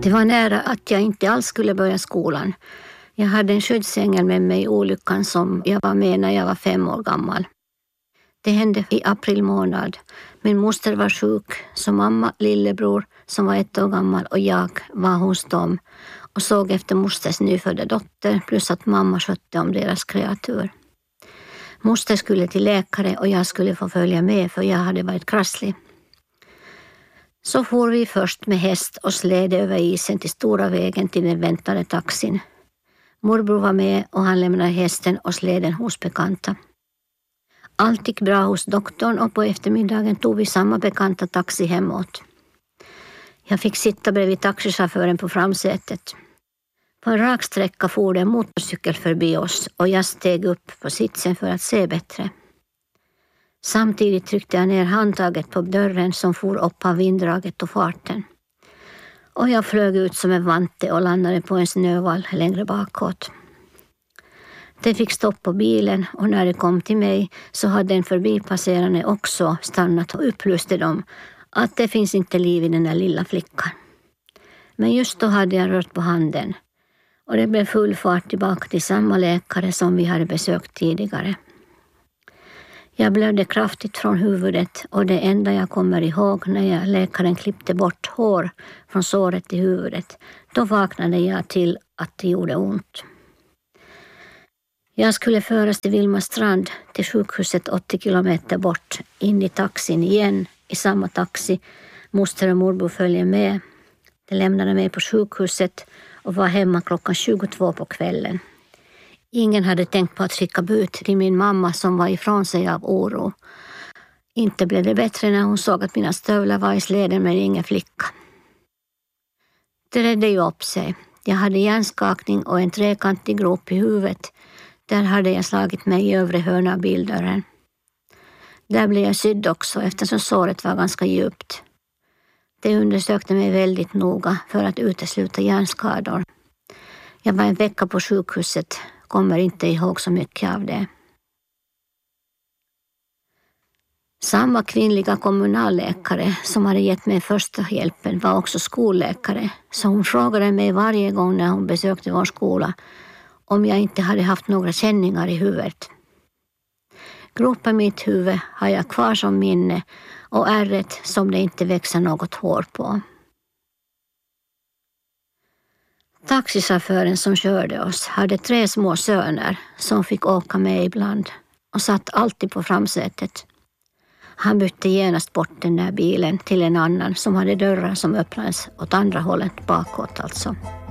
Det var nära att jag inte alls skulle börja skolan. Jag hade en skyddsängel med mig i olyckan som jag var med när jag var 5 år gammal. Det hände i april månad. Min moster var sjuk, så mamma, lillebror som var 1 år gammal och jag var hos dem och såg efter mosters nyfödda dotter plus att mamma skötte om deras kreatur. Moster skulle till läkare och jag skulle få följa med för jag hade varit krasslig. Så for vi först med häst och släde över isen till stora vägen till den väntade taxin. Morbror var med och han lämnade hästen och släden hos bekanta. Allt gick bra hos doktorn och på eftermiddagen tog vi samma bekanta taxi hemåt. Jag fick sitta bredvid taxichauffören på framsätet. På en rak sträcka for det en motorcykel förbi oss och jag steg upp på sitsen för att se bättre. Samtidigt tryckte jag ner handtaget på dörren som for upp av vinddraget och farten. Och jag flög ut som en vante och landade på en snövall längre bakåt. Det fick stopp på bilen och när det kom till mig så hade en förbipasserande också stannat och upplyste dem att det finns inte liv i den där lilla flickan. Men just då hade jag rört på handen och det blev full fart tillbaka till samma läkare som vi hade besökt tidigare. Jag blödde kraftigt från huvudet och det enda jag kommer ihåg när läkaren klippte bort hår från såret i huvudet, då vaknade jag till att det gjorde ont. Jag skulle föras till Vilmastrand till sjukhuset 80 kilometer bort, in i taxin igen, i samma taxi. Moster och morbror följde med. De lämnade mig på sjukhuset och var hemma klockan 22 på kvällen. Ingen hade tänkt på att skicka bud till min mamma som var ifrån sig av oro. Inte blev det bättre när hon såg att mina stövlar var i släden med ingen flicka. Det redde ju upp sig. Jag hade hjärnskakning och en trekantig grop i huvudet. Där hade jag slagit mig i övre hörna av bildörren. Där blev jag sydd också eftersom såret var ganska djupt. De undersökte mig väldigt noga för att utesluta hjärnskador. Jag var en vecka på sjukhuset, kommer inte ihåg så mycket av det. Samma kvinnliga kommunalläkare som hade gett mig första hjälpen var också skolläkare, så hon frågade mig varje gång när hon besökte vår skola om jag inte hade haft några känningar i huvudet. Gropen i mitt huvud har jag kvar som minne och ärret som det inte växer något hår på. Taxichauffören som körde oss hade 3 små söner som fick åka med ibland och satt alltid på framsätet. Han bytte genast bort den där bilen till en annan som hade dörrar som öppnades åt andra hållet bakåt alltså.